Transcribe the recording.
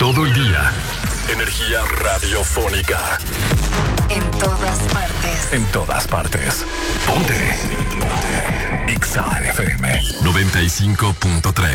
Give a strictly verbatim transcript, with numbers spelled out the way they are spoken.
Todo el día. Energía radiofónica. En todas partes. En todas partes. Ponte. Ponte. X A F M noventa y cinco punto tres.